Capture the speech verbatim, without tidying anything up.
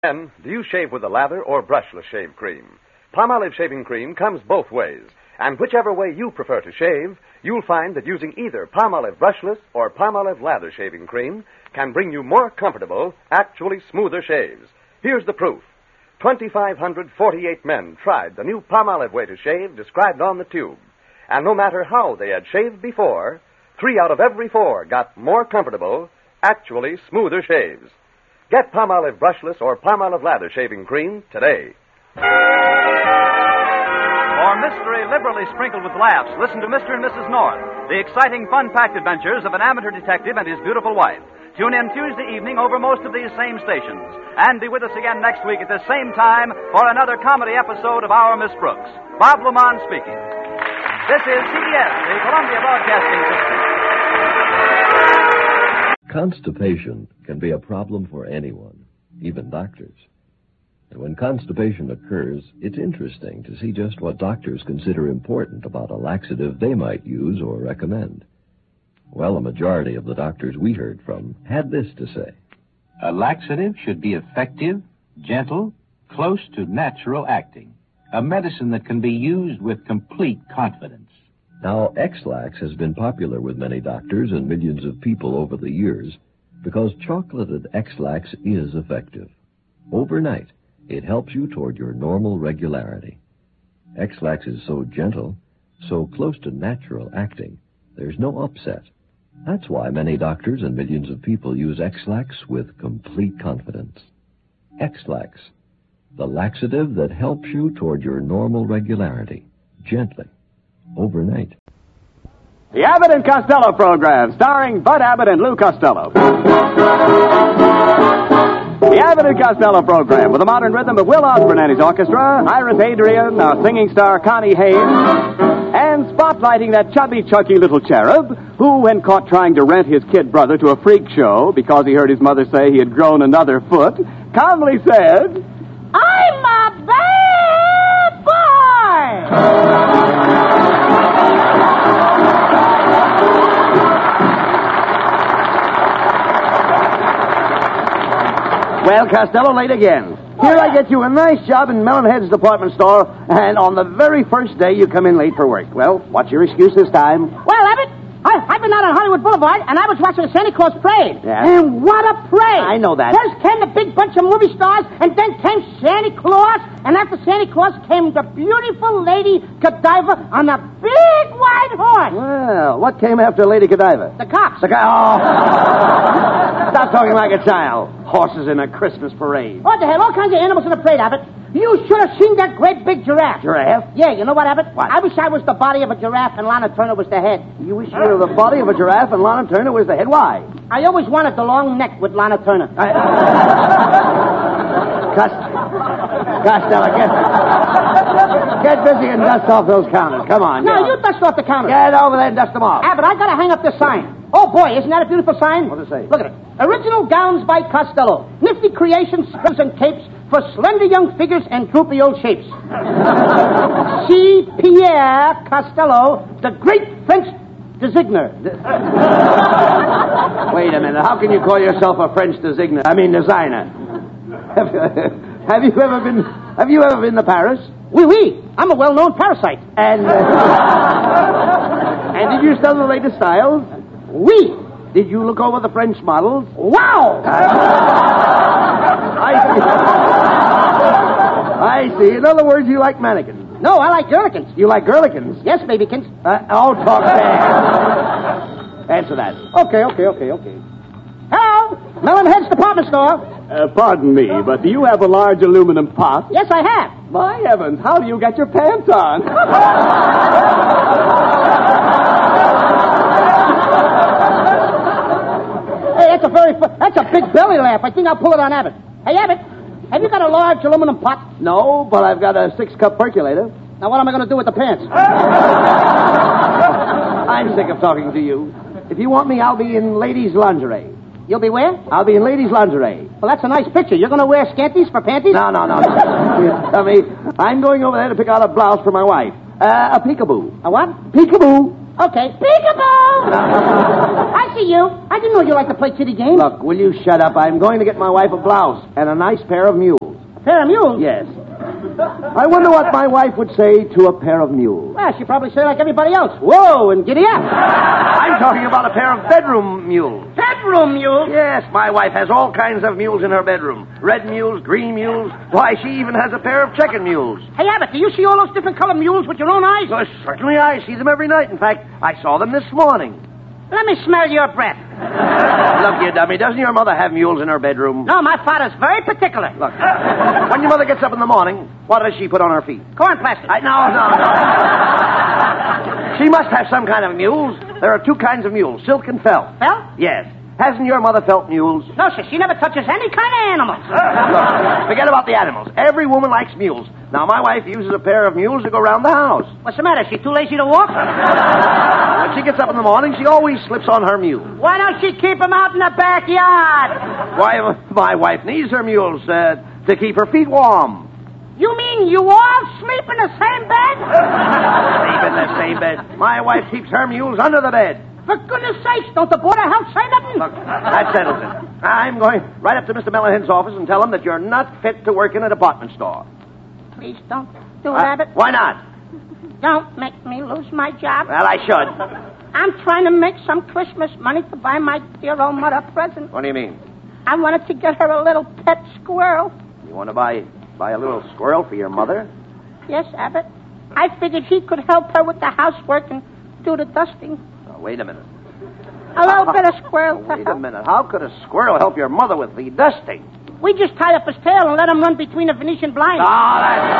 Men, do you shave with a lather or brushless shave cream? Palmolive shaving cream comes both ways, and whichever way you prefer to shave, you'll find that using either Palmolive brushless or Palmolive lather shaving cream can bring you more comfortable, actually smoother shaves. Here's the proof. two thousand five hundred forty-eight men tried the new Palmolive way to shave described on the tube. And no matter how they had shaved before, three out of every four got more comfortable, actually smoother shaves. Get Palmolive brushless or Palmolive lather shaving cream today. For mystery liberally sprinkled with laughs, listen to Mister and Missus North, the exciting, fun-packed adventures of an amateur detective and his beautiful wife. Tune in Tuesday evening over most of these same stations. And be with us again next week at the same time for another comedy episode of Our Miss Brooks. Bob LeMond speaking. This is C B S, the Columbia Broadcasting System. Constipation can be a problem for anyone, even doctors. And when constipation occurs, it's interesting to see just what doctors consider important about a laxative they might use or recommend. Well, a majority of the doctors we heard from had this to say. A laxative should be effective, gentle, close to natural acting. A medicine that can be used with complete confidence. Now, X-Lax has been popular with many doctors and millions of people over the years because chocolated X-Lax is effective. Overnight, it helps you toward your normal regularity. X-Lax is so gentle, so close to natural acting, there's no upset. That's why many doctors and millions of people use X-Lax with complete confidence. X-Lax, the laxative that helps you toward your normal regularity, gently, overnight. The Abbott and Costello program, starring Bud Abbott and Lou Costello. The Abbott and Costello program, with the modern rhythm of Will Osborne and his orchestra, Iris Adrian, our singing star Connie Haynes, and spotlighting that chubby, chunky little cherub who, when caught trying to rent his kid brother to a freak show because he heard his mother say he had grown another foot, calmly said, "I'm a bad boy!" Well, Costello, late again. Here I get you a nice job in Mellonhead's department store, and on the very first day you come in late for work. Well, what's your excuse this time? Well, Abbott, I, I've been out on Hollywood Boulevard, and I was watching the Santa Claus parade. Yeah? And what a parade! I know that. First came the big bunch of movie stars, and then came Santa Claus, and after Santa Claus came the beautiful Lady Godiva on a big white horse. Well, what came after Lady Godiva? The cops. The guy. Oh. Stop talking like a child. Horses in a Christmas parade. Oh, they had all kinds of animals in the parade, Abbott. You should have seen that great big giraffe. Giraffe? Yeah, you know what, Abbott? What? I wish I was the body of a giraffe and Lana Turner was the head. You wish you were the body of a giraffe and Lana Turner was the head? Why? I always wanted the long neck with Lana Turner. I... Cost... Costello, get... Get busy and dust off those counters. Come on. No, you dust off the counter. Get over there and dust them off. Abbott, I gotta hang up this sign. Oh, boy, isn't that a beautiful sign? What does it say? Look at it. Original gowns by Costello. Nifty creations, strips and capes for slender young figures and droopy old shapes. See Pierre Costello, the great French designer. Wait a minute. How can you call yourself a French designer? I mean, designer. Have, have you ever been... Have you ever been to Paris? Oui, oui. I'm a well-known parasite. And... Uh, and did you study the latest styles? Oui. Did you look over the French models? Wow! I see. I see. In other words, you like mannequins. No, I like girlikins. You like girlikins? Yes, babykins. Uh, oh, talk fast. Answer that. Okay, okay, okay, okay. Hello? Mellonhead's department store. Uh, pardon me, but do you have a large aluminum pot? Yes, I have. My heavens, how do you get your pants on? Hey, that's a very, that's a big belly laugh. I think I'll pull it on Abbott. Hey, Abbott, have you got a large aluminum pot? No, but I've got a six-cup percolator. Now, what am I going to do with the pants? I'm sick of talking to you. If you want me, I'll be in ladies' lingerie. You'll be where? I'll be in ladies' lingerie. Well, that's a nice picture. You're going to wear scanties for panties? No, no, no. Tell me, I'm going over there to pick out a blouse for my wife. Uh, a peekaboo. A what? Peekaboo. Okay. Peekaboo! I see you. I didn't know you liked to play kitty games. Look, will you shut up? I'm going to get my wife a blouse and a nice pair of mules. A pair of mules? Yes. I wonder what my wife would say to a pair of mules. Well, she'd probably say like everybody else, whoa, and giddy up. I'm talking about a pair of bedroom mules. Bedroom mules? Yes, my wife has all kinds of mules in her bedroom. Red mules, green mules. Why, she even has a pair of chicken mules. Hey, Abbott, do you see all those different colored mules with your own eyes? Well, certainly I see them every night. In fact, I saw them this morning. Let me smell your breath. Look, you dummy, doesn't your mother have mules in her bedroom? No, my father's very particular. Look, when your mother gets up in the morning, what does she put on her feet? Corn plaster. I, no, no, no. She must have some kind of mules. There are two kinds of mules, silk and felt. Felt? Yes. Hasn't your mother felt mules? No, sir. She never touches any kind of animals. Look, forget about the animals. Every woman likes mules. Now, my wife uses a pair of mules to go around the house. What's the matter? Is she too lazy to walk? When she gets up in the morning, she always slips on her mule. Why don't she keep them out in the backyard? Why, my wife needs her mules uh, to keep her feet warm. You mean you all sleep in the same bed? Sleep in the same bed. My wife keeps her mules under the bed. For goodness sakes, don't the Board of Health say nothing? Look, that settles it. I'm going right up to Mister Mellahin's office and tell him that you're not fit to work in a department store. Please don't do it, Uh, Abbott. why not? Don't make me lose my job. Well, I should. I'm trying to make some Christmas money to buy my dear old mother a present. What do you mean? I wanted to get her a little pet squirrel. You want to buy buy a little squirrel for your mother? Yes, Abbott. I figured he could help her with the housework and do the dusting. Oh, wait a minute. A little bit of squirrel Oh, to wait a help. minute. How could a squirrel help your mother with the dusting? We just tie up his tail and let him run between the Venetian blinds. Ah, that's